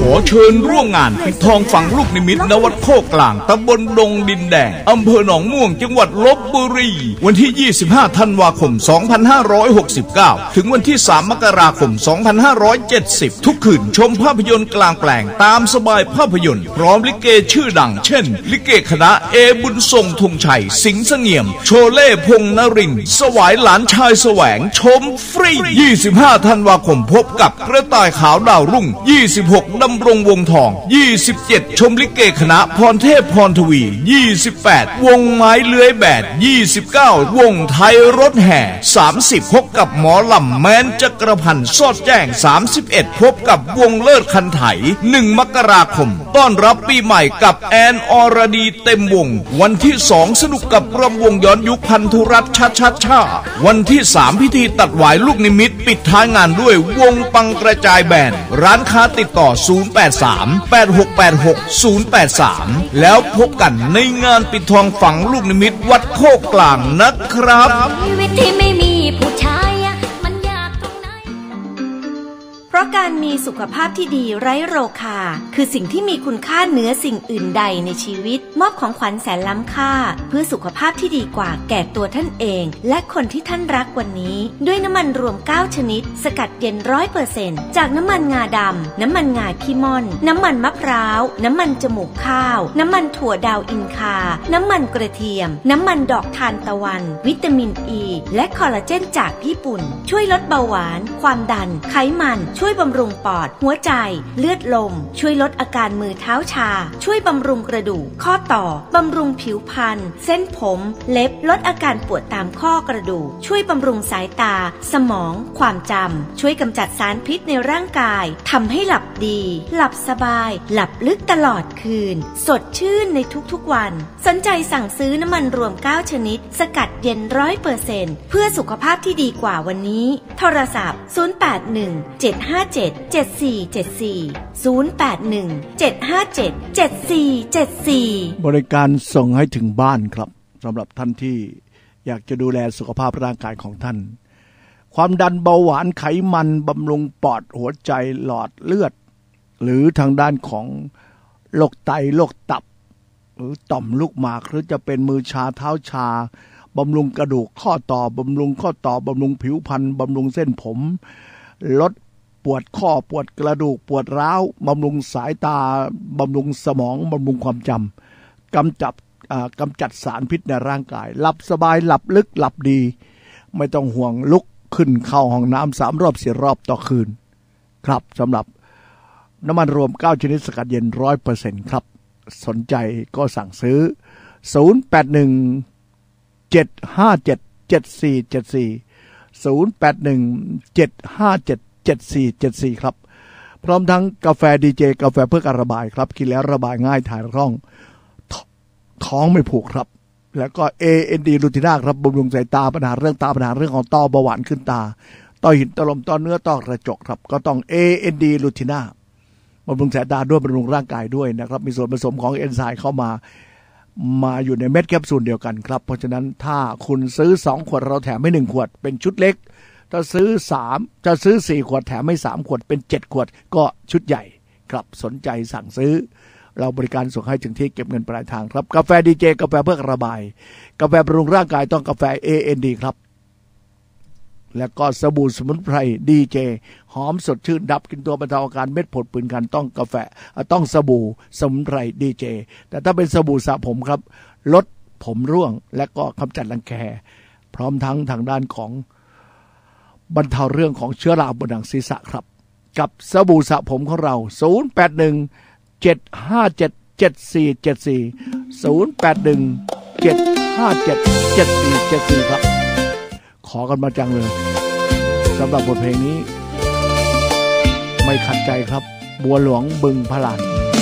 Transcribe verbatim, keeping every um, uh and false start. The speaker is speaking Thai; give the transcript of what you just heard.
ขอเชิญร่วมงานปิดทองฝังลูกนิมิตณวัดโคกกลางตำบลดงดินแดงอำเภอหนองม่วงจังหวัดลพบุรีวันที่ยี่สิบห้าธันวาคมสองพันห้าร้อยหกสิบเก้าถึงวันที่สามมกราคมสองพันห้าร้อยเจ็ดสิบทุกคืนชมภาพยนตร์กลางแปลงตามสบายภาพยนตร์พร้อมลิเกชื่อดังเช่นลิเกคณะเอบุญทรงธงชัยสิงห์เสงี่ยมโชเล่พงษ์นรินทร์สวายหลานชายแสวงชมฟรียี่สิบห้าธันวาคมพบกับกระต่ายขาวดาวรุ่งยี่สิบหกดำรงวงทองยี่สิบเจ็ดชมลิเกคณะพรเทพพรทวียี่สิบแปดวงไม้เลื้อยแบดยี่สิบเก้าวงไทยรถแห่สามสิบพบกับหมอลำแม้นจักรพันธ์สอดแจ้งสามสิบเอ็ดพบกับวงเลิศคันไถหนึ่งมกราคมต้อนรับปีใหม่กับแอนอรดีเต็มวงวันที่สองสนุกกับรำวงย้อนยุคพันธุรัตน์ชาชาชาวันที่สามพิธีตัดหวายลูกนิมิตปิดท้ายงานด้วยวงปังกระจายแบนร้านค้าติดต่อศูนย์ แปด สาม แปด หก แปด หก ศูนย์ แปด สามแล้วพบกันในงานปิดทองฝังลูกนิมิตวัดโคกกลางนะครับชีวิตที่ไม่มีผู้ชายมันยากตรงไหนเพราะการมีสุขภาพที่ดีไร้โรคาคือสิ่งที่มีคุณค่าเหนือสิ่งอื่นใดในชีวิตมอบของขวัญแสนล้ำค่าเพื่อสุขภาพที่ดีกว่าแก่ตัวท่านเองและคนที่ท่านรักวันนี้ด้วยน้ำมันรวมเก้าชนิดสกัดเย็น ร้อยเปอร์เซ็นต์ จากน้ำมันงาดำน้ำมันงาขี้ม่อนน้ำมันมะพร้าวน้ำมันจมูกข้าวน้ำมันถั่วดาวอินคาน้ำมันกระเทียมน้ำมันดอกทานตะวันวิตามินอ e, ีและคอลลาเจนจากญี่ปุ่นช่วยลดเบาหวานความดันไขมันช่วยบำรุงปอดหัวใจเลือดลมช่วยลดอาการมือเท้าชาช่วยบำรุงกระดูกข้อต่อบำรุงผิวพรรณเส้นผมเล็บลดอาการปวดตามข้อกระดูกช่วยบำรุงสายตาสมองความจำช่วยกำจัดสารพิษในร่างกายทำให้หลับดีหลับสบายหลับลึกตลอดคืนสดชื่นในทุกๆวันสนใจสั่งซื้อน้ำมันรวมเก้าชนิดสกัดเย็น ร้อยเปอร์เซ็นต์ เพื่อสุขภาพที่ดีกว่าวันนี้โทรศัพท์ศูนย์ แปด หนึ่ง เจ็ด ห้า เจ็ด เจ็ด สี่ เจ็ด สี่ ศูนย์ แปด หนึ่ง เจ็ด ห้า เจ็ด เจ็ด สี่ เจ็ด สี่บริการส่งให้ถึงบ้านครับสำหรับท่านที่อยากจะดูแลสุขภาพร่างกายของท่านความดันเบาหวานไขมันบำรุงปอดหัวใจหลอดเลือดหรือทางด้านของโรคไตโรคตับหรือต่อมลูกหมากหรือจะเป็นมือชาเท้าชาบำรุงกระดูกข้อต่อบำรุงข้อต่อบำรุงผิวพรรณบำรุงเส้นผมลดปวดข้อปวดกระดูกปวดร้าวบำรุงสายตาบำรุงสมองบำรุงความจำกำจัดกำจัดสารพิษในร่างกายหลับสบายหลับลึกหลับดีไม่ต้องห่วงลุกขึ้นเข้าห้องน้ำสามรอบสี่รอบต่อคืนครับสำหรับน้ำมันรวมเก้าชนิดสกัดเย็น ร้อยเปอร์เซ็นต์ ครับสนใจก็สั่งซื้อศูนย์ แปด หนึ่ง เจ็ด ห้า เจ็ด เจ็ด สี่ เจ็ด สี่ ศูนย์ แปด หนึ่ง เจ็ด ห้า เจ็ด เจ็ด สี่ เจ็ด สี่ครับพร้อมทั้งกาแฟดีเจกาแฟเพื่อการระบายครับกินแล้วระบายง่ายถ่ายคล่องท้องไม่ผูกครับแล้วก็ เอ เอ็น ดี ลูติน่าครับบำรุงสายตาปัญหาเรื่องตาปัญหาเรื่องของต้อเบาหวานขึ้นตาต้อหินต้อลมต้อเนื้อต้อกระจกครับก็ต้อง เอ เอ็น ดี ลูติน่าบำรุงสายตาด้วยบำรุงร่างกายด้วยนะครับมีส่วนผสมของเอนไซม์เข้ามามาอยู่ในเม็ดแคปซูลเดียวกันครับเพราะฉะนั้นถ้าคุณซื้อสองขวดเราแถมให้หนึ่งขวดเป็นชุดเล็กถ้าซื้อสามจะซื้อสี่ขวดแถมให้สามขวดเป็นเจ็ดขวดก็ชุดใหญ่ครับสนใจสั่งซื้อเราบริการส่งให้ถึงที่เก็บเงินปลายทางครับกาแฟดีเจกาแฟเพื่อระบายกาแฟบำรุงร่างกายต้องกาแฟ เอ เอ็น ดี ครับแล้วก็สบู่สมุนไพรดีเจหอมสดชื่นดับกลิ่นตัวบรรเทาอาการเม็ดผดผื่นคันต้องกาแฟต้องสบู่สมุนไพรดีเจแต่ถ้าเป็นสบู่สระผมครับลดผมร่วงและก็กำจัดรังแคพร้อมทั้งทางด้านของบรรเทาเรื่องของเชื้อราบนหนังศีรษะครับกับสบู่สระผมของเราศูนย์ แปด หนึ่ง เจ็ด ห้า เจ็ด เจ็ด สี่ เจ็ด สี่ ศูนย์ แปด หนึ่ง เจ็ด ห้า เจ็ด เจ็ด สี่ เจ็ด สี่ครับขอกันมาจังเลยสำหรับบทเพลงนี้ไม่ขัดใจครับบัวหลวงบึงพระลาน